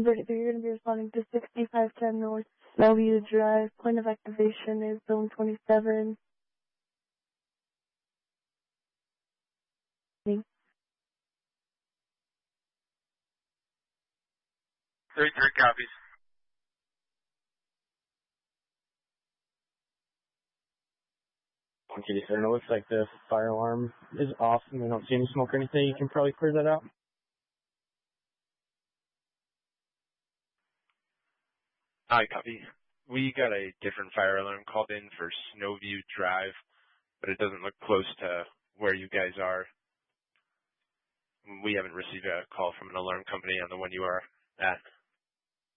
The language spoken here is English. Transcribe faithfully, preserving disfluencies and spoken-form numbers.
Verdict, you're going to be responding to sixty-five ten North Bellevue Drive. Point of activation is zone twenty-seven. Three, three copies. Okay, sir, and it looks like the fire alarm is off and we don't see any smoke or anything. You can probably clear that out. Hi, copy. We got a different fire alarm called in for Snowview Drive, but it doesn't look close to where you guys are. We haven't received a call from an alarm company on the one you are at.